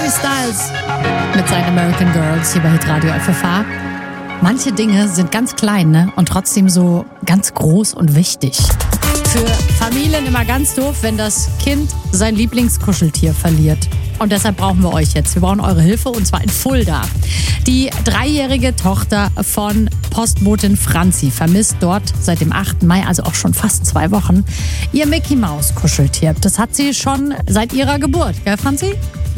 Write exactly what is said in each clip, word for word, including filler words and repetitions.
Harry Styles mit seinen American Girls hier bei Hitradio F F H. Manche Dinge sind ganz klein, ne? Und trotzdem so ganz groß und wichtig. Für Familien immer ganz doof, wenn das Kind sein Lieblingskuscheltier verliert. Und deshalb brauchen wir euch jetzt. Wir brauchen eure Hilfe, und zwar in Fulda. Die dreijährige Tochter von Postbotin Franzi vermisst dort seit dem achten Mai, also auch schon fast zwei Wochen, ihr Mickey-Maus-Kuscheltier. Das hat sie schon seit ihrer Geburt, gell, Franzi?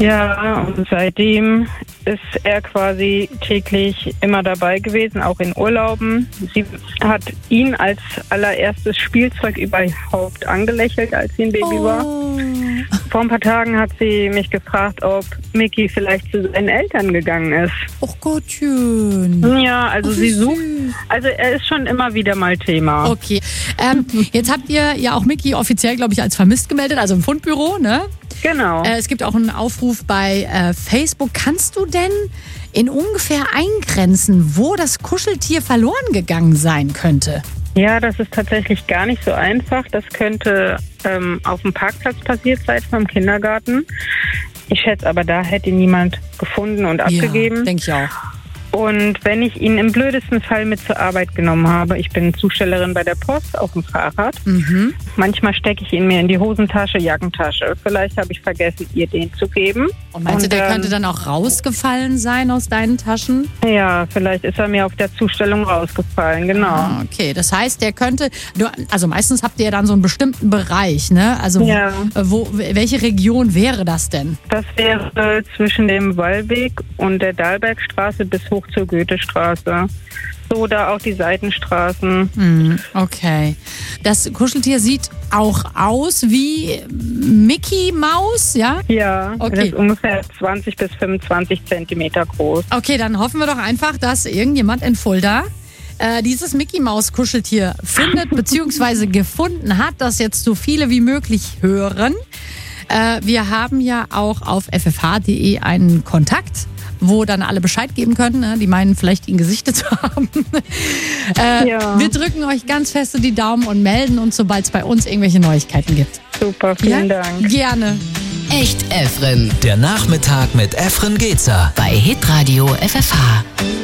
Ja, und seitdem ist er quasi täglich immer dabei gewesen, auch in Urlauben. Sie hat ihn als allererstes Spielzeug überhaupt angelächelt, als sie ein Baby Oh. war. Vor ein paar Tagen hat sie mich gefragt, ob Mickey vielleicht zu seinen Eltern gegangen ist. Och Gottchen. Ja, also Oh, wie sie sucht, süß. also er ist schon immer wieder mal Thema. Okay, ähm, jetzt habt ihr ja auch Mickey offiziell, glaube ich, als vermisst gemeldet, also im Fundbüro, ne? Genau. Äh, es gibt auch einen Aufruf bei äh, Facebook. Kannst du denn in ungefähr eingrenzen, wo das Kuscheltier verloren gegangen sein könnte? Ja, das ist tatsächlich gar nicht so einfach. Das könnte ähm, auf dem Parkplatz passiert sein vom Kindergarten. Ich schätze aber, da hätte ihn niemand gefunden und abgegeben. Ja, denke ich auch. Und wenn ich ihn im blödesten Fall mit zur Arbeit genommen habe, ich bin Zustellerin bei der Post auf dem Fahrrad, Mhm. manchmal stecke ich ihn mir in die Hosentasche, Jackentasche. Vielleicht habe ich vergessen, ihr den zu geben. Und meinst du, der ähm, könnte dann auch rausgefallen sein aus deinen Taschen? Ja, vielleicht ist er mir auf der Zustellung rausgefallen, genau. Ah, okay, das heißt, der könnte, du, also meistens habt ihr ja dann so einen bestimmten Bereich, ne? Also Ja. äh, wo, welche Region wäre das denn? Das wäre zwischen dem Wallweg und der Dahlbergstraße bis hoch zur Goethestraße. So, da auch die Seitenstraßen. Hm, okay. Das Kuscheltier sieht auch aus wie Mickey Maus, ja? Ja, Okay. das ist ungefähr zwanzig bis fünfundzwanzig Zentimeter groß. Okay, dann hoffen wir doch einfach, dass irgendjemand in Fulda äh, dieses Mickey-Maus-Kuscheltier findet bzw. gefunden hat, das jetzt so viele wie möglich hören. Äh, wir haben ja auch auf f f h punkt d e einen Kontakt, wo dann alle Bescheid geben können. Ne? Die meinen vielleicht ihn gesichtet zu haben. äh, Ja. Wir drücken euch ganz feste die Daumen und melden uns, sobald es bei uns irgendwelche Neuigkeiten gibt. Super, vielen Ja? Dank. Gerne. Echt Efren Der Nachmittag mit Efren Gezer. bei Hitradio F F H.